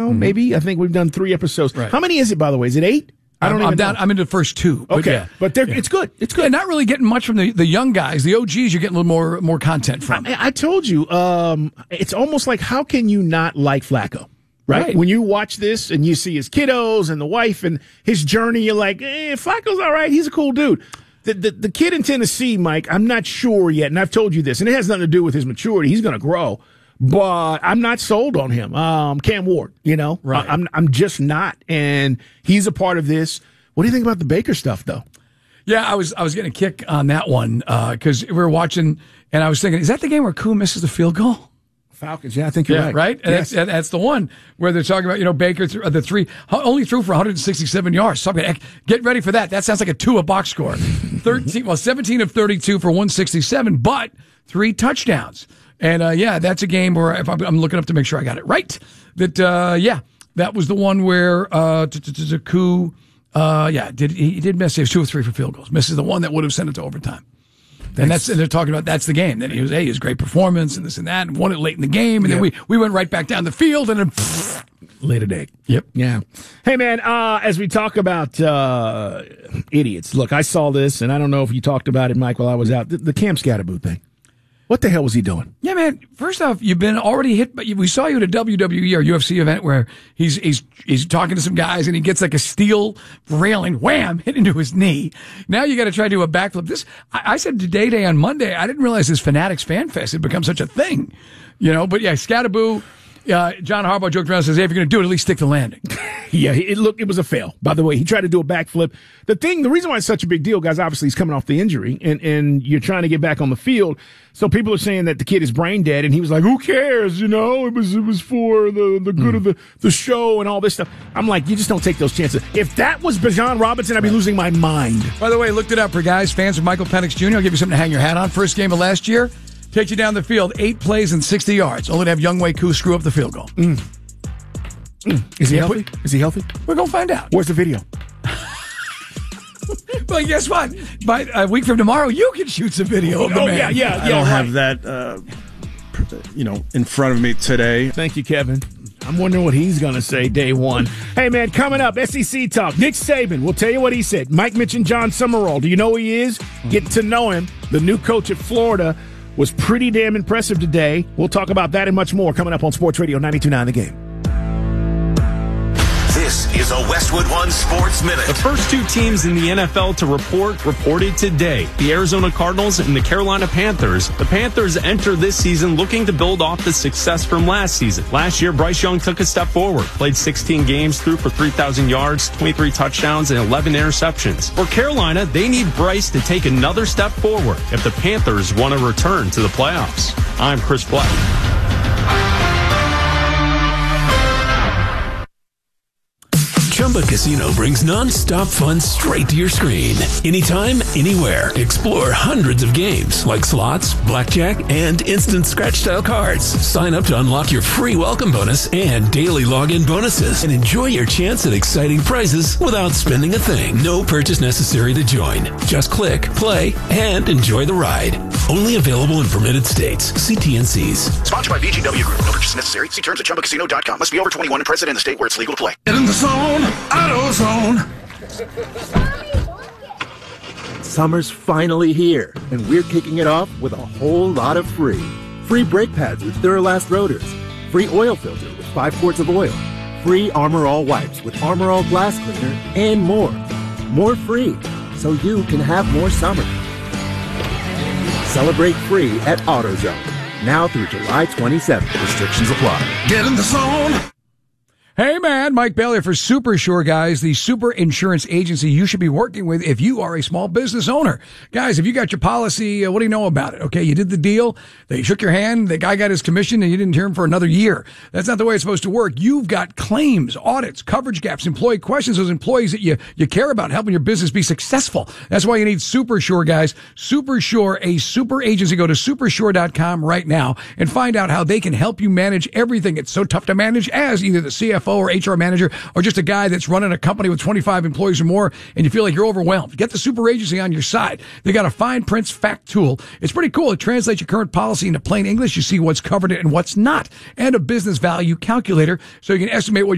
maybe. I think we've done 3 episodes. Right. How many is it, by the way? Is it 8? I'm down. I'm into the first 2. But okay, but it's good. It's good. And not really getting much from the young guys. The OGs, you're getting a little more content from. I told you, it's almost like, how can you not like Flacco? Right? When you watch this and you see his kiddos and the wife and his journey, you're like, Flacco's all right. He's a cool dude. The kid in Tennessee, Mike, I'm not sure yet, and I've told you this, and it has nothing to do with his maturity. He's going to grow. But I'm not sold on him. Cam Ward, right. I'm just not. And he's a part of this. What do you think about the Baker stuff, though? Yeah, I was getting a kick on that one because we were watching, and I was thinking, is that the game where Koo misses the field goal? Falcons, yeah, I think you're right. Right? And yes. that's the one where they're talking about, Baker, the 3, only threw for 167 yards. So get ready for that. That sounds like a Tua box score. 17 of 32 for 167, but 3 touchdowns. And, that's a game where if I'm looking up to make sure I got it right. That was the one where Koo, he did miss. He was 2 of 3 for field goals. Misses the one that would have sent it to overtime. And they're talking about that's the game. Then he was his great performance and this and that, and won it late in the game. And then we went right back down the field and then laid an egg. Yep. Yeah. Hey, man, as we talk about idiots, look, I saw this, and I don't know if you talked about it, Mike, while I was out. The Cam Scatterboo thing. What the hell was he doing? Yeah, man. First off, you've been already hit. But we saw you at a WWE or UFC event where he's talking to some guys and he gets like a steel railing, wham, hit into his knee. Now you got to try to do a backflip. I said to Day on Monday, I didn't realize this Fanatics Fan Fest had become such a thing, But yeah, Scatterboo. John Harbaugh joked around and says, hey, if you're going to do it, at least stick the landing. Yeah, it was a fail. By the way, he tried to do a backflip. The reason why it's such a big deal, guys, obviously he's coming off the injury and you're trying to get back on the field. So people are saying that the kid is brain dead, and he was like, who cares? It was for the good of the show and all this stuff. I'm like, you just don't take those chances. If that was Bijan Robinson, I'd be losing my mind. By the way, looked it up for guys, fans of Michael Penix Jr. I'll give you something to hang your hat on. First game of last year. Takes you down the field, 8 plays and 60 yards. Only to have Younghoe Koo screw up the field goal. Is he healthy? Is he healthy? We're going to find out. Where's the video? Well, guess what? By a week from tomorrow, you can shoot some video of the man. Yeah. I don't have that, in front of me today. Thank you, Kevin. I'm wondering what he's going to say day one. Hey, man, coming up, SEC Talk. Nick Saban, we'll tell you what he said. Mike mentioned John Summerall. Do you know who he is? Getting to know him. The new coach at Florida was pretty damn impressive today. We'll talk about that and much more coming up on Sports Radio 92.9 The Game. This is a Westwood One Sports Minute. The first 2 teams in the NFL to reported today. The Arizona Cardinals and the Carolina Panthers. The Panthers enter this season looking to build off the success from last season. Last year, Bryce Young took a step forward. Played 16 games, threw for 3,000 yards, 23 touchdowns, and 11 interceptions. For Carolina, they need Bryce to take another step forward if the Panthers want to return to the playoffs. I'm Chris Black. Chumba Casino brings non-stop fun straight to your screen. Anytime, anywhere. Explore hundreds of games like slots, blackjack, and instant scratch-style cards. Sign up to unlock your free welcome bonus and daily login bonuses. And enjoy your chance at exciting prizes without spending a thing. No purchase necessary to join. Just click, play, and enjoy the ride. Only available in permitted states. See TNCs. Sponsored by VGW Group. No purchase necessary. See terms at ChumbaCasino.com. Must be over 21 and present in the state where it's legal to play. Get in the zone. AutoZone. Summer's finally here, and we're kicking it off with a whole lot of free. Free brake pads with Duralast rotors. Free oil filter with 5 quarts of oil. Free Armor All wipes with Armor All glass cleaner, and more. More free, so you can have more summer. Celebrate free at AutoZone. Now through July 27th. Restrictions apply. Get in the zone. Hey, man, Mike Bailey for SuperSure, guys, the super insurance agency you should be working with if you are a small business owner. Guys, if you got your policy, what do you know about it? Okay, you did the deal, they shook your hand, the guy got his commission, and you didn't hear him for another year. That's not the way it's supposed to work. You've got claims, audits, coverage gaps, employee questions, those employees that you care about helping your business be successful. That's why you need SuperSure, guys. SuperSure, a super agency. Go to supersure.com right now and find out how they can help you manage everything. It's so tough to manage as either the CFO or HR manager or just a guy that's running a company with 25 employees or more and you feel like you're overwhelmed. Get the super agency on your side. They got a fine prints fact tool. It's pretty cool. It translates your current policy into plain English. You see what's covered and what's not, and a business value calculator so you can estimate what